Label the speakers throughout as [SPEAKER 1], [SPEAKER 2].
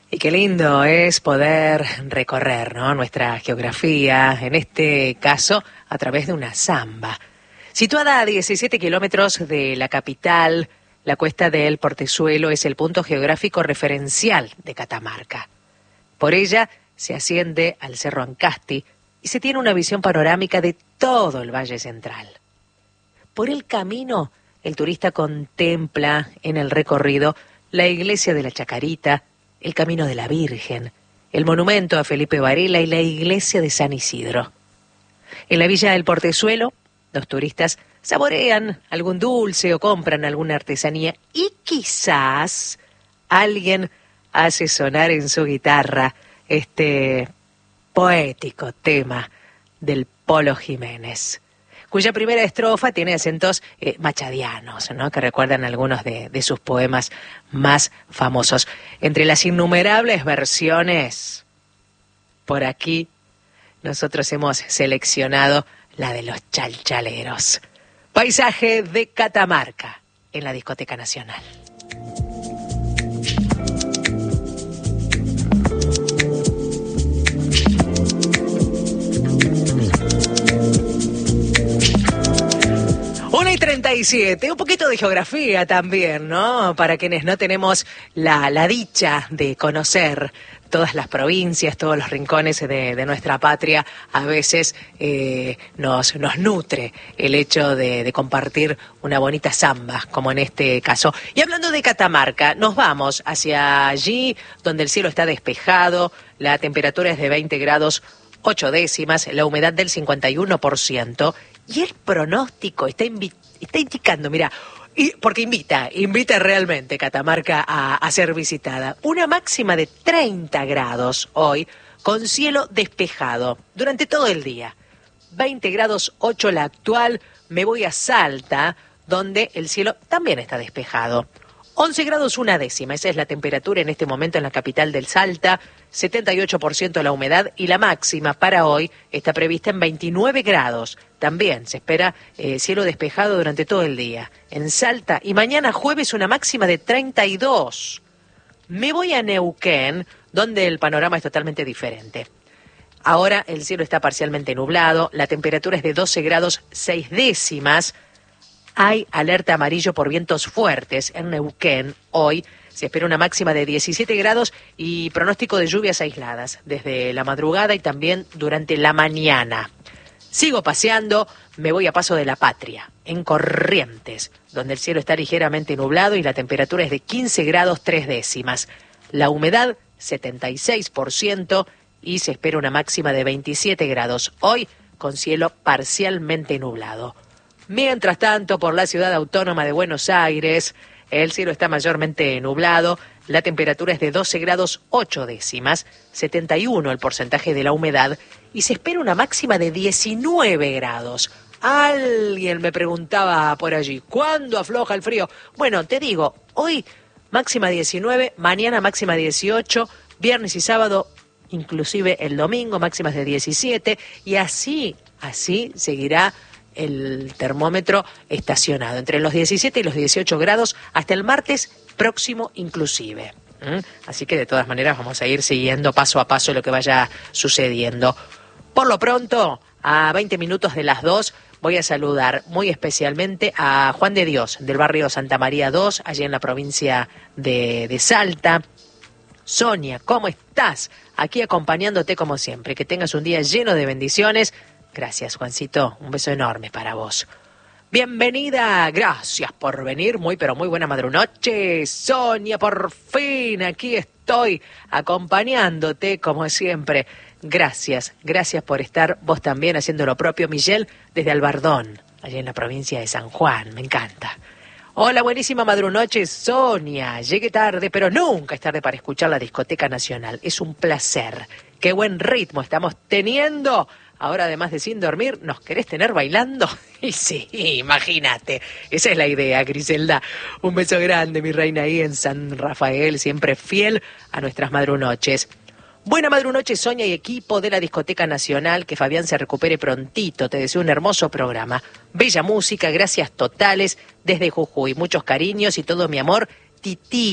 [SPEAKER 1] Y qué lindo es poder recorrer, ¿no?, nuestra geografía, en este caso a través de una samba. Situada a 17 kilómetros de la capital, la cuesta del Portezuelo es el punto geográfico referencial de Catamarca. Por ella se asciende al Cerro Ancasti y se tiene una visión panorámica de todo el Valle Central. Por el camino, el turista contempla en el recorrido la iglesia de la Chacarita, el Camino de la Virgen, el monumento a Felipe Varela y la iglesia de San Isidro. En la villa del Portezuelo, los turistas saborean algún dulce o compran alguna artesanía y quizás alguien hace sonar en su guitarra este poético tema del Polo Jiménez, cuya primera estrofa tiene acentos machadianos, ¿no?, que recuerdan algunos de sus poemas más famosos. Entre las innumerables versiones, por aquí nosotros hemos seleccionado la de los chalchaleros. Paisaje de Catamarca en la Discoteca Nacional. Y 37, un poquito de geografía también, ¿no? Para quienes no tenemos la dicha de conocer todas las provincias, todos los rincones de nuestra patria, a veces nos nutre el hecho de compartir una bonita samba, como en este caso. Y hablando de Catamarca, nos vamos hacia allí donde el cielo está despejado, la temperatura es de 20 grados 8 décimas, la humedad del 51%, y el pronóstico está indicando, mira, porque invita realmente Catamarca a ser visitada. Una máxima de 30 grados hoy, con cielo despejado durante todo el día. 20 grados 8 la actual. Me voy a Salta, donde el cielo también está despejado. 11 grados 1 décima, esa es la temperatura en este momento en la capital del Salta, 78% la humedad, y la máxima para hoy está prevista en 29 grados. También se espera cielo despejado durante todo el día en Salta, y mañana jueves una máxima de 32. Me voy a Neuquén, donde el panorama es totalmente diferente. Ahora el cielo está parcialmente nublado, la temperatura es de 12 grados 6 décimas. Hay alerta amarillo por vientos fuertes en Neuquén. Hoy se espera una máxima de 17 grados y pronóstico de lluvias aisladas desde la madrugada y también durante la mañana. Sigo paseando, me voy a Paso de la Patria, en Corrientes, donde el cielo está ligeramente nublado y la temperatura es de 15 grados 3 décimas. La humedad 76% y se espera una máxima de 27 grados. Hoy con cielo parcialmente nublado. Mientras tanto, por la ciudad autónoma de Buenos Aires, el cielo está mayormente nublado, la temperatura es de 12 grados 8 décimas, 71 el porcentaje de la humedad, y se espera una máxima de 19 grados. Alguien me preguntaba por allí, ¿cuándo afloja el frío? Bueno, te digo, hoy máxima 19, mañana máxima 18, viernes y sábado, inclusive el domingo, máximas de 17, y así seguirá el termómetro estacionado entre los 17 y los 18 grados hasta el martes próximo inclusive. Así que de todas maneras vamos a ir siguiendo paso a paso lo que vaya sucediendo. Por lo pronto, a 20 minutos de las 2, voy a saludar muy especialmente a Juan de Dios, del barrio Santa María 2, allí en la provincia de Salta. Sonia, ¿cómo estás? Aquí acompañándote como siempre. Que tengas un día lleno de bendiciones. Gracias, Juancito. Un beso enorme para vos. Bienvenida, gracias por venir. Muy, pero muy buena madrunoche. Sonia, por fin aquí estoy acompañándote como siempre. Gracias por estar vos también haciendo lo propio. Miguel, desde Albardón, allá en la provincia de San Juan. Me encanta. Hola, buenísima madrunoche, Sonia. Llegué tarde, pero nunca es tarde para escuchar la Discoteca Nacional. Es un placer. Qué buen ritmo estamos teniendo. Ahora, además de sin dormir, ¿nos querés tener bailando? Y sí, imagínate. Esa es la idea, Griselda. Un beso grande, mi reina, ahí en San Rafael, siempre fiel a nuestras madrunoches. Buena madrunoche, Sonia y equipo de la Discoteca Nacional. Que Fabián se recupere prontito. Te deseo un hermoso programa. Bella música, gracias totales desde Jujuy. Muchos cariños y todo mi amor. Tití.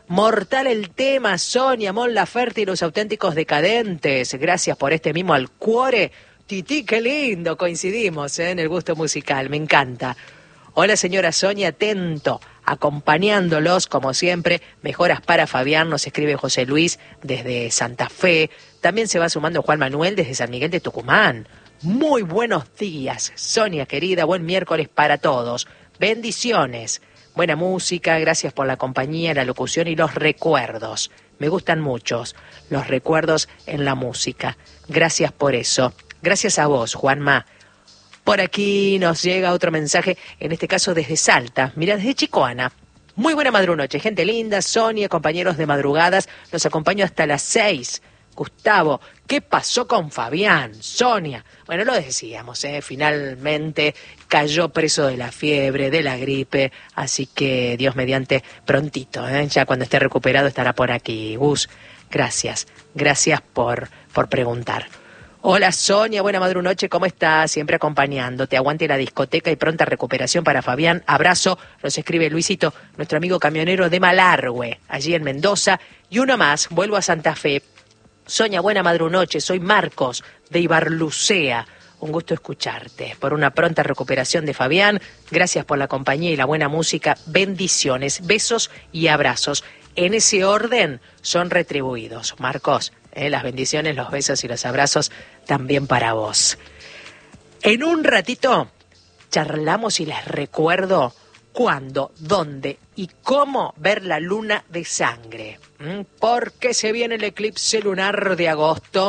[SPEAKER 1] Mortal el tema, Sonia, Mon Laferte y los auténticos decadentes. Gracias por este mismo al cuore. Tití, qué lindo, coincidimos en el gusto musical, me encanta. Hola señora Sonia, atento, acompañándolos como siempre. Mejoras para Fabián, nos escribe José Luis desde Santa Fe. También se va sumando Juan Manuel desde San Miguel de Tucumán. Muy buenos días, Sonia querida, buen miércoles para todos. Bendiciones. Buena música, gracias por la compañía, la locución y los recuerdos. Me gustan muchos los recuerdos en la música. Gracias por eso. Gracias a vos, Juanma. Por aquí nos llega otro mensaje, en este caso desde Salta. Mira, desde Chicoana. Muy buena madrunoche, gente linda, Sonia, compañeros de madrugadas. Los acompaño hasta las 6. Gustavo, ¿qué pasó con Fabián? Sonia. Bueno, lo decíamos, finalmente cayó preso de la fiebre, de la gripe, así que Dios mediante prontito, ya cuando esté recuperado estará por aquí. Gus, gracias por preguntar. Hola Sonia, buena madrunoche, ¿cómo estás? Siempre acompañándote, aguante la discoteca y pronta recuperación para Fabián. Abrazo, nos escribe Luisito, nuestro amigo camionero de Malargüe, allí en Mendoza. Y uno más, vuelvo a Santa Fe. Sonia, buena madrunoche, soy Marcos de Ibarlucea. Un gusto escucharte. Por una pronta recuperación de Fabián, gracias por la compañía y la buena música. Bendiciones, besos y abrazos. En ese orden son retribuidos. Marcos, las bendiciones, los besos y los abrazos también para vos. En un ratito charlamos y les recuerdo cuándo, dónde y cómo ver la luna de sangre. Porque se viene el eclipse lunar de agosto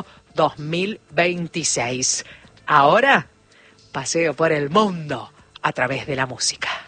[SPEAKER 1] 2026. Ahora, paseo por el mundo a través de la música.